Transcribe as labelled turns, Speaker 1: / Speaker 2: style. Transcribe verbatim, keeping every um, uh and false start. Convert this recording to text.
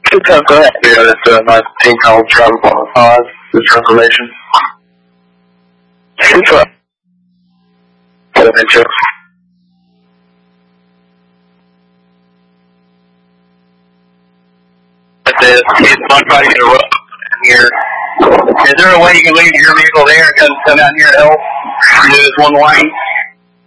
Speaker 1: Two ten, go ahead. Yeah, that's a nice pink column travel on the five. This transformation. Two twelve. Seven inches. This is one trying to get a rope here. Is there a way you can leave your vehicle there and come, come out here and help? Do this one lane?